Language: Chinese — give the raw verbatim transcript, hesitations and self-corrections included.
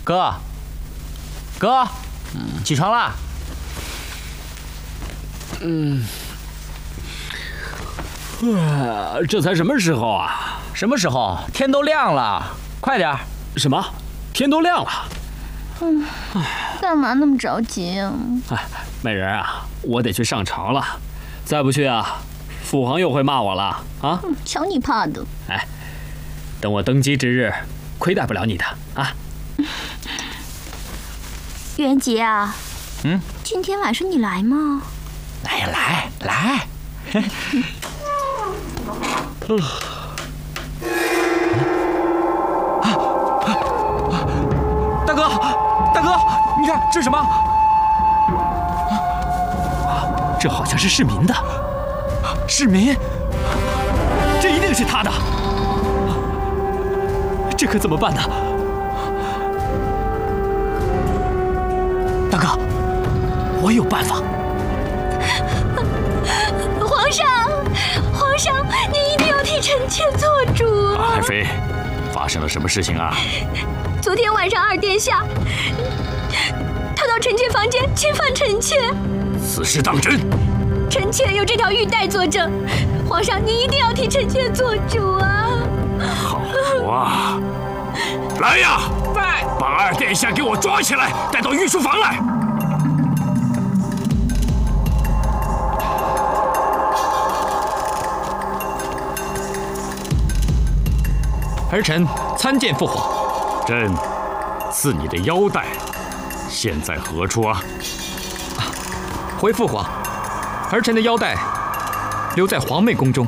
哥，哥，起床啦！ 嗯，啊，这才什么时候啊？ 什么时候？天都亮了，快点！ 什么？天都亮了？ 嗯，干嘛那么着急啊？ 哎，美人啊，我得去上朝了，再不去啊，父皇又会骂我了啊！ 嗯，瞧你怕的！ 哎，等我登基之日，亏待不了你的啊！ 元杰啊， 嗯， 今天晚上你来吗？ 来呀，来来。嗯。啊啊！大哥，大哥，你看这是什么？ 啊，这好像是市民的。 市民， 这一定是他的。这可怎么办呢？ 大哥，我有办法。 皇上，皇上，你一定要替臣妾做主啊！ 爱妃，发生了什么事情啊？ 昨天晚上二殿下，他到臣妾房间侵犯臣妾。 此事当真？ 臣妾有这条玉带作证，皇上你一定要替臣妾做主啊！ 好啊，来呀！ 在， 把二殿下给我抓起来，带到御书房来。 儿臣参见父皇。 朕赐你的腰带，现在何处啊？ 回父皇，儿臣的腰带留在皇妹宫中。